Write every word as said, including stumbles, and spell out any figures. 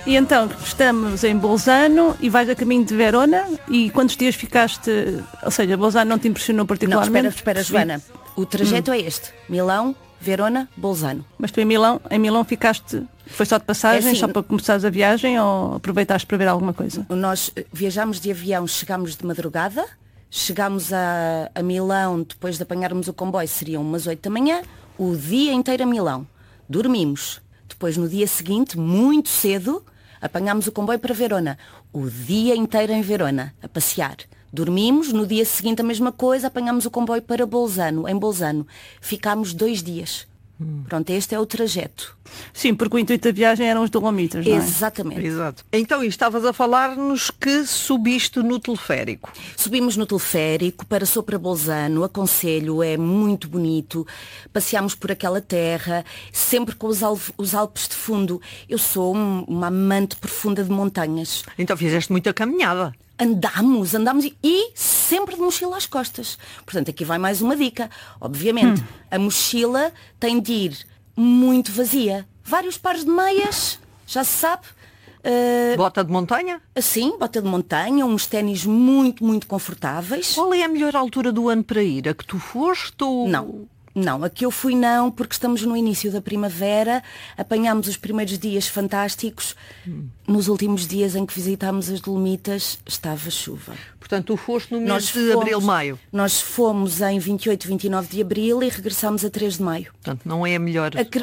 E então, estamos em Bolzano e vais a caminho de Verona. E quantos dias ficaste? Ou seja, Bolzano não te impressionou Não, particularmente? espera, espera, Joana. O trajeto é este. Milão, Verona, Bolzano. Mas tu em Milão, em Milão ficaste, foi só de passagem, É assim, só para começares a viagem, ou aproveitaste para ver alguma coisa? Nós eh, viajámos de avião, chegámos de madrugada, chegámos a, a Milão, depois de apanharmos o comboio, seriam umas oito da manhã, o dia inteiro a Milão. Dormimos. Depois, no dia seguinte, muito cedo, apanhámos o comboio para Verona. O dia inteiro em Verona, a passear. Dormimos, no dia seguinte a mesma coisa, apanhámos o comboio para Bolzano. Em Bolzano ficámos dois dias. Hum. Pronto, este é o trajeto. Sim, porque o intuito da viagem eram os Dolomitas, não é? Exatamente. Exato. Então, e estavas a falar-nos que subiste no teleférico. Subimos no teleférico, passou para Bolzano, aconselho, é muito bonito. Passeámos por aquela terra, sempre com os, Alp os Alpes de fundo. Eu sou um, uma amante profunda de montanhas. Então fizeste muita caminhada. Andámos, andámos e, e sempre de mochila às costas. Portanto, aqui vai mais uma dica. Obviamente, hum. a mochila tem de ir muito vazia. Vários pares de meias, já se sabe. Uh, bota de montanha? Sim, bota de montanha, uns ténis muito, muito confortáveis. Qual é a melhor altura do ano para ir? A que tu foste ou... Não. Não, aqui eu fui não, porque estamos no início da primavera, apanhámos os primeiros dias fantásticos. Hum. Nos últimos dias em que visitámos as Dolomitas, estava chuva. Portanto, tu foste no mês nós de fomos, abril, maio. Nós fomos em vinte e oito, vinte e nove de abril e regressámos a três de maio. Portanto, não é a melhor... A